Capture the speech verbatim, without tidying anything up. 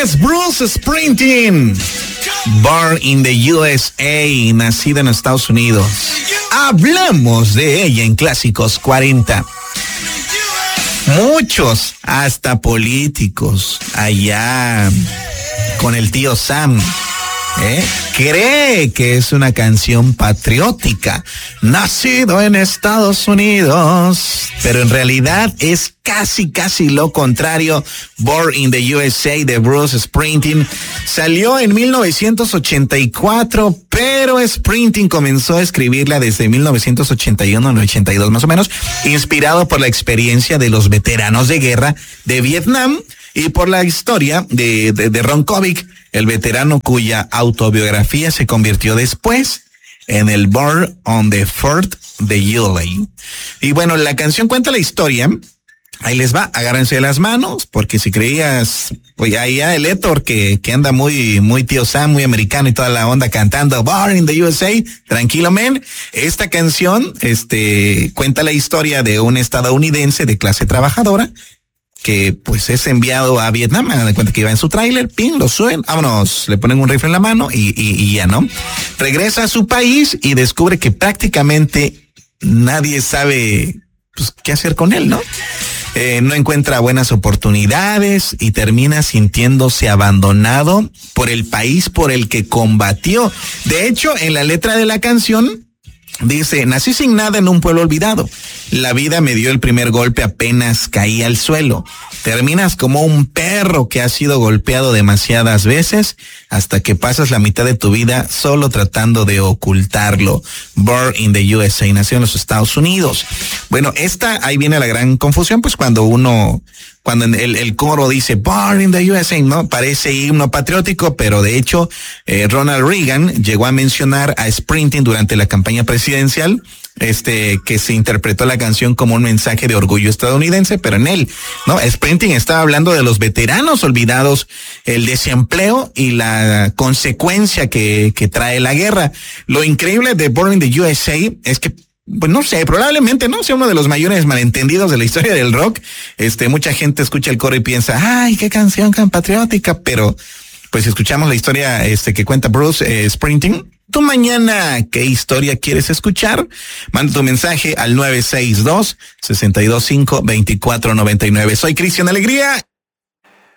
es Bruce Springsteen. Born in the U S A, nacido en Estados Unidos. Hablamos de ella en Clásicos cuarenta. Muchos, hasta políticos, allá con el tío Sam, ¿eh? cree que es una canción patriótica, nacido en Estados Unidos, pero en realidad es casi, casi lo contrario. Born in the U S A de Bruce Springsteen salió en mil novecientos ochenta y cuatro, pero Springsteen comenzó a escribirla desde mil novecientos ochenta y uno, ochenta y dos más o menos, inspirado por la experiencia de los veteranos de guerra de Vietnam y por la historia de, de, de Ron Kovic, el veterano cuya autobiografía se convirtió después en el Born on the Fourth de July. Y bueno, la canción cuenta la historia. Ahí les va, agárrense de las manos, porque si creías, pues ahí ya el Héctor que, que anda muy, muy tío Sam, muy americano y toda la onda cantando Born in the U S A, tranquilo, men. Esta canción, este, cuenta la historia de un estadounidense de clase trabajadora que pues es enviado a Vietnam. Me dan cuenta que iba en su tráiler, pin, lo suben, vámonos, le ponen un rifle en la mano y, y, y ya, ¿no? Regresa a su país y descubre que prácticamente nadie sabe pues qué hacer con él, ¿no? Eh, no encuentra buenas oportunidades y termina sintiéndose abandonado por el país por el que combatió. De hecho, en la letra de la canción dice: nací sin nada en un pueblo olvidado. La vida me dio el primer golpe apenas caí al suelo. Terminas como un perro que ha sido golpeado demasiadas veces hasta que pasas la mitad de tu vida solo tratando de ocultarlo. Born in the U S A, nació en los Estados Unidos. Bueno, esta, ahí viene la gran confusión, pues cuando uno, cuando el, el coro dice Born in the U S A, ¿no? Parece himno patriótico, pero de hecho, eh, Ronald Reagan llegó a mencionar a Springsteen durante la campaña presidencial, este, que se interpretó la canción como un mensaje de orgullo estadounidense, pero en él, ¿no? Springsteen estaba hablando de los veteranos olvidados, el desempleo y la consecuencia que, que trae la guerra. Lo increíble de Born in the U S A es que, pues no sé, probablemente no sea uno de los mayores malentendidos de la historia del rock. Este, mucha gente escucha el coro y piensa, ay, qué canción tan patriótica, pero pues si escuchamos la historia este que cuenta Bruce eh, Springsteen, tú mañana, ¿qué historia quieres escuchar? Manda tu mensaje al nueve seis dos, seis dos cinco, dos cuatro nueve nueve. Soy Cristian Alegría.